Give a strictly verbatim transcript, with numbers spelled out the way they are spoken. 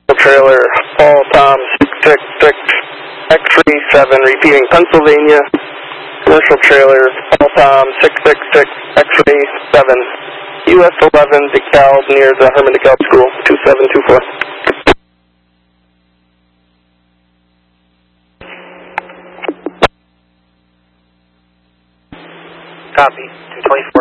trailer, Paul Tom six six six, X-ray seven, repeating Pennsylvania. Commercial trailer, Paul Tom six six six, X-ray seven, U S eleven, DeKalb, near the Herman DeKalb School, two seven two four. Copy, two twenty-four.